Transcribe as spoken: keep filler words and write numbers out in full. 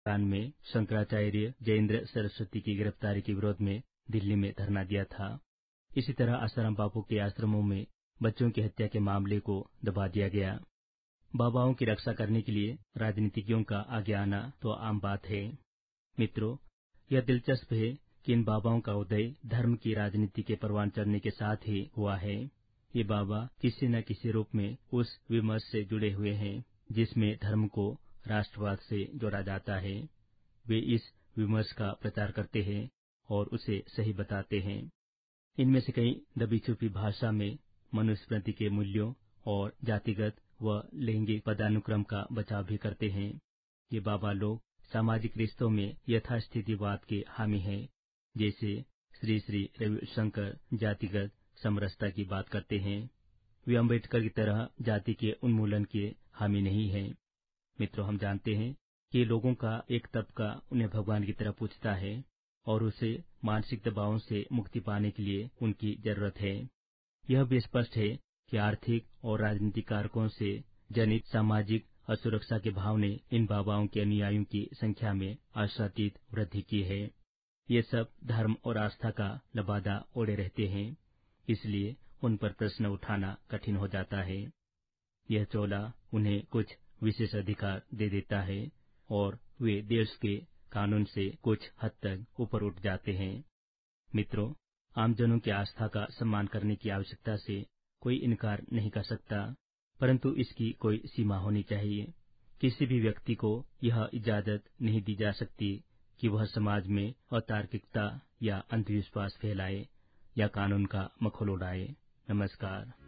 कान में शंकराचार्य जयेंद्र सरस्वती की गिरफ्तारी के विरोध में दिल्ली में धरना दिया था। इसी तरह आसाराम बापू के आश्रमों में बच्चों की हत्या के मामले को दबा दिया गया। बाबाओं की रक्षा करने के लिए राजनीतिज्ञों का आगे आना तो आम बात है। मित्रों, यह दिलचस्प है कि इन बाबाओं का उदय धर्म की राजनीति के परवान चढ़ने के साथ ही हुआ है। ये बाबा किसी न किसी रूप में उस विमर्श से जुड़े हुए हैं जिसमें धर्म को राष्ट्रवाद से जोड़ा जाता है। वे इस विमर्श का प्रचार करते हैं और उसे सही बताते हैं। इनमें से कई दबी छुपी भाषा में मनुस्मृति के मूल्यों और जातिगत व लैंगिक पदानुक्रम का बचाव भी करते हैं। ये बाबा लोग सामाजिक रिश्तों में यथास्थितिवाद के हामी हैं। जैसे श्री श्री रविशंकर जातिगत समरसता की बात करते हैं। वे अम्बेडकर की तरह जाति के उन्मूलन के हामी नहीं हैं। मित्रों, हम जानते हैं कि लोगों का एक तबका उन्हें भगवान की तरह पूछता है और उसे मानसिक दबावों से मुक्ति पाने के लिए उनकी जरूरत है। यह भी स्पष्ट है कि आर्थिक और राजनीतिक कारकों से जनित सामाजिक असुरक्षा के भाव ने इन बाबाओं के अनुयायियों की संख्या में आशातीत वृद्धि की है। ये सब धर्म और आस्था का लबादा ओढ़े रहते हैं, इसलिए उन पर प्रश्न उठाना कठिन हो जाता है। यह चोला उन्हें कुछ विशेष अधिकार दे देता है और वे देश के कानून से कुछ हद तक ऊपर उठ जाते हैं। मित्रों, आमजनों की आस्था का सम्मान करने की आवश्यकता से कोई इनकार नहीं कर सकता, परंतु इसकी कोई सीमा होनी चाहिए। किसी भी व्यक्ति को यह इजाजत नहीं दी जा सकती कि वह समाज में अतार्किकता या अंधविश्वास फैलाए या कानून का मखौल उड़ाए। नमस्कार।